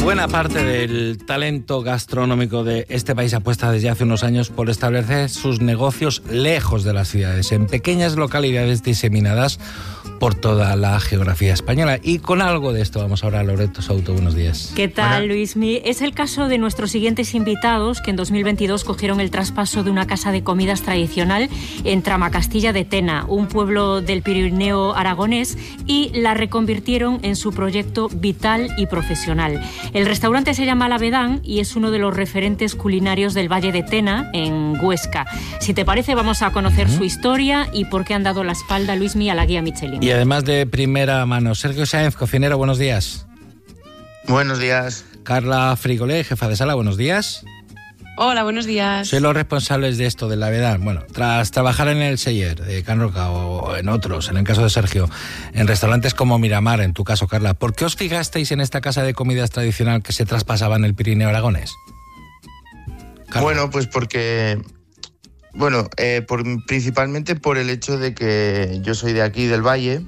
Buena parte del talento gastronómico de este país apuesta desde hace unos años por establecer sus negocios lejos de las ciudades, en pequeñas localidades diseminadas por toda la geografía española. Y con algo de esto vamos ahora a Loreto Souto. Buenos días. ¿Qué tal, Luismi? Es el caso de nuestros siguientes invitados, que en 2022 cogieron el traspaso de una casa de comidas tradicional en Tramacastilla de Tena, un pueblo del Pirineo aragonés, y la reconvirtieron en su proyecto vital y profesional. El restaurante se llama La Vedán y es uno de los referentes culinarios del Valle de Tena, en Huesca. Si te parece, vamos a conocer su historia y por qué han dado la espalda, Luismi, a la guía Michelin. Y además de primera mano, Sergio Sáenz, cocinero, buenos días. Buenos días. Carla Frigolé, jefa de sala, buenos días. Hola, buenos días. Soy los responsables de esto, de La Vedán. Bueno, tras trabajar en el Seller de Can Roca o en otros, en el caso de Sergio, en restaurantes como Miramar, en tu caso, Carla, ¿por qué os fijasteis en esta casa de comidas tradicional que se traspasaba en el Pirineo aragonés? Carla. Bueno, pues porque... principalmente por el hecho de que yo soy de aquí, del Valle,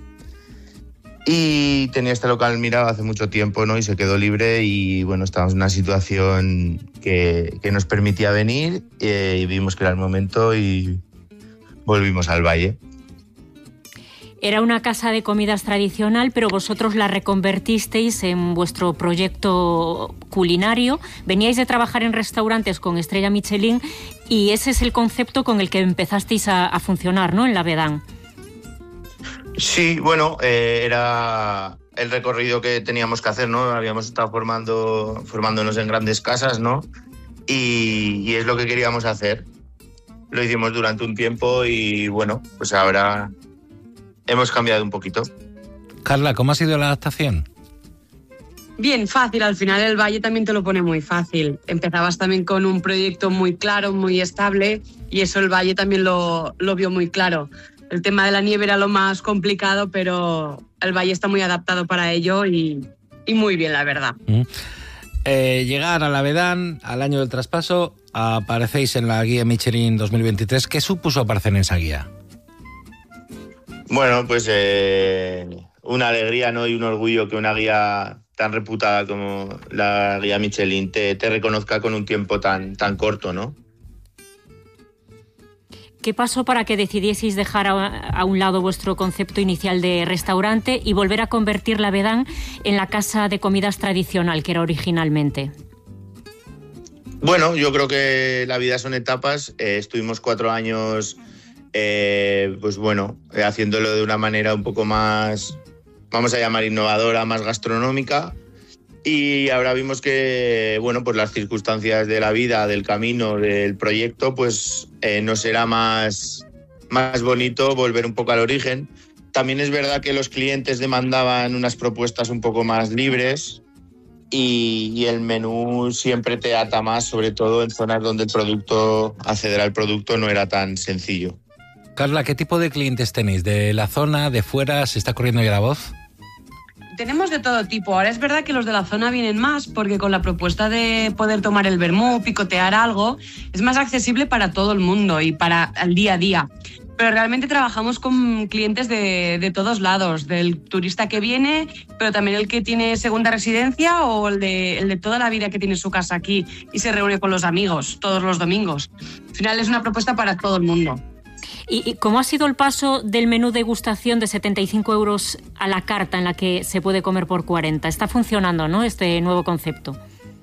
y tenía este local mirado hace mucho tiempo, ¿no? Y se quedó libre y, bueno, estábamos en una situación que nos permitía venir y vimos que era el momento y volvimos al Valle. Era una casa de comidas tradicional, pero vosotros la reconvertisteis en vuestro proyecto culinario. Veníais de trabajar en restaurantes con estrella Michelin y ese es el concepto con el que empezasteis a funcionar, ¿no?, en La Vedán. Sí, bueno, era el recorrido que teníamos que hacer, ¿no? Habíamos estado formándonos en grandes casas, ¿no? Y es lo que queríamos hacer. Lo hicimos durante un tiempo y, bueno, pues ahora hemos cambiado un poquito. Carla, ¿cómo ha sido la adaptación? Bien, fácil. Al final el Valle también te lo pone muy fácil. Empezabas también con un proyecto muy claro, muy estable, y eso el Valle también lo vio muy claro. El tema de la nieve era lo más complicado, pero el Valle está muy adaptado para ello y muy bien, la verdad. Llegar a La Vedán, al año del traspaso, aparecéis en la guía Michelin 2023. ¿Qué supuso aparecer en esa guía? Bueno, pues una alegría, ¿no? Y un orgullo que una guía tan reputada como la guía Michelin te reconozca con un tiempo tan corto, ¿no? ¿Qué pasó para que decidieseis dejar a un lado vuestro concepto inicial de restaurante y volver a convertir La Vedán en la casa de comidas tradicional que era originalmente? Bueno, yo creo que la vida son etapas. Estuvimos 4 años, haciéndolo de una manera un poco más, vamos a llamar, innovadora, más gastronómica. Y ahora vimos que, bueno, pues las circunstancias de la vida, del camino, del proyecto, pues nos era más bonito volver un poco al origen. También es verdad que los clientes demandaban unas propuestas un poco más libres y el menú siempre te ata más, sobre todo en zonas donde acceder al producto no era tan sencillo. Carla, ¿qué tipo de clientes tenéis? ¿De la zona, de fuera? ¿Se está corriendo ya la voz? Tenemos de todo tipo. Ahora es verdad que los de la zona vienen más porque con la propuesta de poder tomar el vermú, picotear algo, es más accesible para todo el mundo y para el día a día. Pero realmente trabajamos con clientes de todos lados, del turista que viene, pero también el que tiene segunda residencia o el de toda la vida que tiene su casa aquí y se reúne con los amigos todos los domingos. Al final es una propuesta para todo el mundo. ¿Y cómo ha sido el paso del menú degustación de 75 euros a la carta en la que se puede comer por 40? Está funcionando, ¿no?, este nuevo concepto.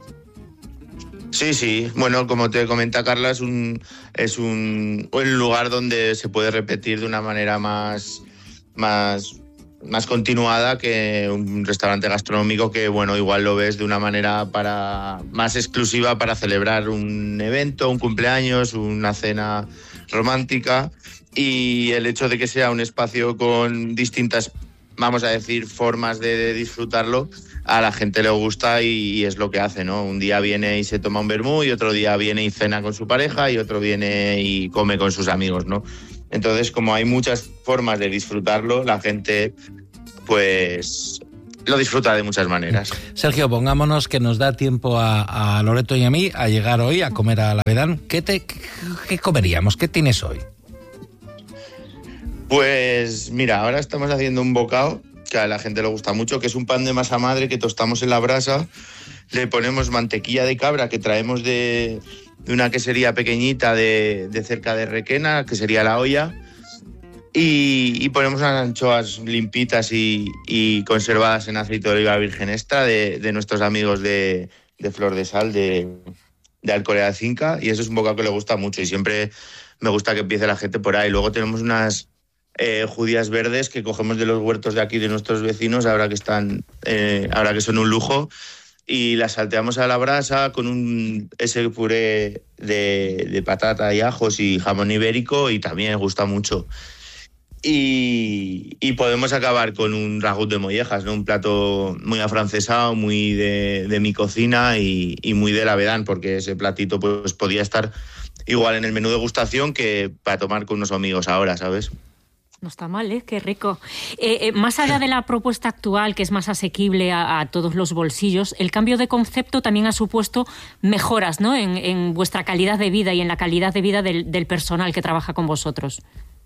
Sí. Bueno, como te comenta Carla, es un lugar donde se puede repetir de una manera más continuada que un restaurante gastronómico que, bueno, igual lo ves de una manera más exclusiva para celebrar un evento, un cumpleaños, una cena romántica. Y el hecho de que sea un espacio con distintas, vamos a decir, formas de disfrutarlo, a la gente le gusta y es lo que hace, ¿no? Un día viene y se toma un vermú y otro día viene y cena con su pareja y otro viene y come con sus amigos, ¿no? Entonces, como hay muchas formas de disfrutarlo, la gente pues lo disfruta de muchas maneras. Sergio, pongámonos que nos da tiempo a Loreto y a mí a llegar hoy a comer a La Vedán. ¿Qué comeríamos? ¿Qué tienes hoy? Pues mira, ahora estamos haciendo un bocado que a la gente le gusta mucho, que es un pan de masa madre que tostamos en la brasa, le ponemos mantequilla de cabra que traemos de una quesería pequeñita de cerca de Requena, que sería La Olla, y ponemos unas anchoas limpitas y conservadas en aceite de oliva virgen extra de nuestros amigos de Flor de Sal, de Alcolea de Cinca, y eso es un bocado que le gusta mucho y siempre me gusta que empiece la gente por ahí. Luego tenemos unas judías verdes que cogemos de los huertos de aquí de nuestros vecinos, ahora que son un lujo, y las salteamos a la brasa con ese puré de patata y ajos y jamón ibérico, y también gusta mucho. Y podemos acabar con un ragout de mollejas, ¿no? Un plato muy afrancesado, muy de mi cocina y muy de la Vedán, porque ese platito pues podía estar igual en el menú de degustación que para tomar con unos amigos ahora, ¿sabes? No está mal, ¿eh? Qué rico. Más allá de la propuesta actual, que es más asequible a todos los bolsillos, el cambio de concepto también ha supuesto mejoras, ¿no? en vuestra calidad de vida y en la calidad de vida del personal que trabaja con vosotros.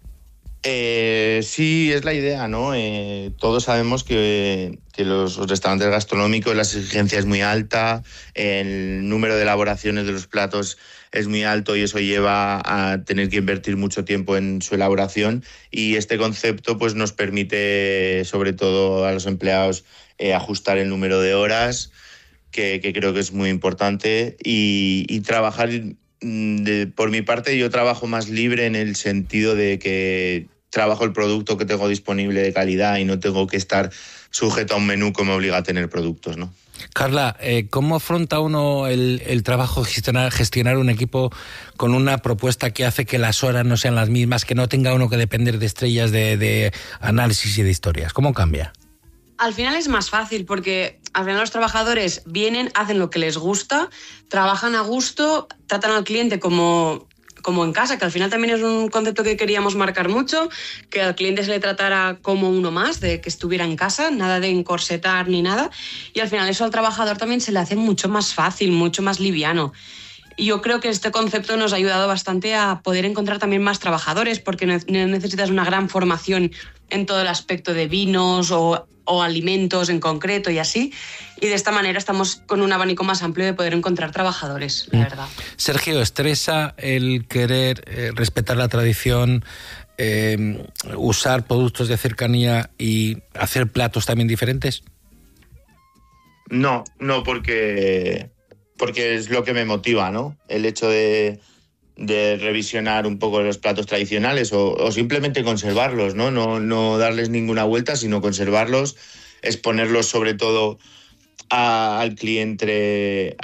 Sí, es la idea, ¿no? Todos sabemos que los restaurantes gastronómicos, la exigencia es muy alta, el número de elaboraciones de los platos es muy alto y eso lleva a tener que invertir mucho tiempo en su elaboración, y este concepto pues nos permite, sobre todo a los empleados, ajustar el número de horas, que creo que es muy importante, y trabajar. Por mi parte, yo trabajo más libre en el sentido de que trabajo el producto que tengo disponible de calidad y no tengo que estar sujeto a un menú que me obliga a tener productos, ¿no? Carla, ¿cómo afronta uno el trabajo, gestionar un equipo con una propuesta que hace que las horas no sean las mismas, que no tenga uno que depender de estrellas de análisis y de historias? ¿Cómo cambia? Al final es más fácil porque al final los trabajadores vienen, hacen lo que les gusta, trabajan a gusto, tratan al cliente como en casa, que al final también es un concepto que queríamos marcar mucho, que al cliente se le tratara como uno más, de que estuviera en casa, nada de encorsetar ni nada, y al final eso al trabajador también se le hace mucho más fácil, mucho más liviano. Y yo creo que este concepto nos ha ayudado bastante a poder encontrar también más trabajadores, porque no necesitas una gran formación en todo el aspecto de vinos o alimentos en concreto y así. Y de esta manera estamos con un abanico más amplio de poder encontrar trabajadores, la verdad. Sergio, ¿estresa el querer respetar la tradición, usar productos de cercanía y hacer platos también diferentes? No, porque es lo que me motiva, ¿no? El hecho de revisionar un poco los platos tradicionales o simplemente conservarlos, ¿no? No darles ninguna vuelta, sino conservarlos, exponerlos sobre todo al cliente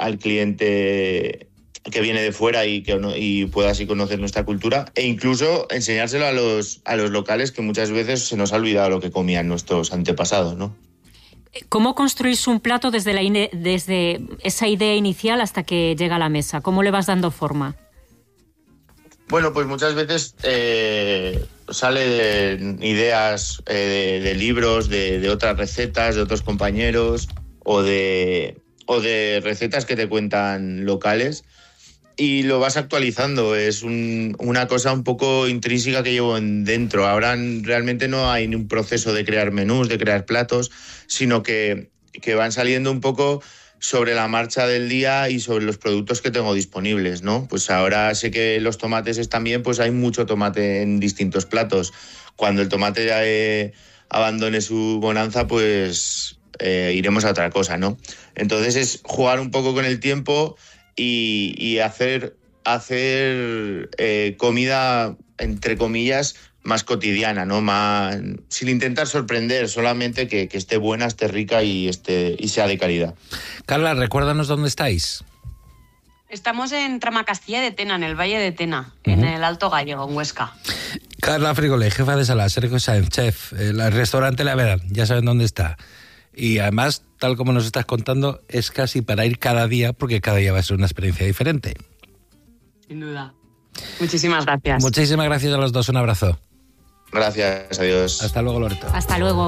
que viene de fuera y pueda así conocer nuestra cultura, e incluso enseñárselo a los locales, que muchas veces se nos ha olvidado lo que comían nuestros antepasados, ¿no? ¿Cómo construís un plato desde esa idea inicial hasta que llega a la mesa? ¿Cómo le vas dando forma? Bueno, pues muchas veces sale de ideas de libros, de otras recetas, de otros compañeros o de recetas que te cuentan locales, y lo vas actualizando. Es una cosa un poco intrínseca que llevo dentro. Ahora realmente no hay un proceso de crear menús, de crear platos, sino que van saliendo un poco sobre la marcha del día y sobre los productos que tengo disponibles, ¿no? Pues ahora sé que los tomates están bien, pues hay mucho tomate en distintos platos. Cuando el tomate ya abandone su bonanza, pues iremos a otra cosa, ¿no? Entonces es jugar un poco con el tiempo y hacer comida, entre comillas, más cotidiana, ¿no? Sin intentar sorprender, solamente que esté buena, esté rica y sea de calidad. Carla, recuérdanos dónde estáis. Estamos en Tramacastilla de Tena, en el Valle de Tena, en el Alto Gallego, en Huesca. Carla Frigole, jefa de sala, Sergio Sáenz, chef, el restaurante La Vedán, ya saben dónde está. Y además, tal como nos estás contando, es casi para ir cada día, porque cada día va a ser una experiencia diferente. Sin duda. Muchísimas gracias. Muchísimas gracias a los dos, un abrazo. Gracias, adiós. Hasta luego, Loreto. Hasta luego.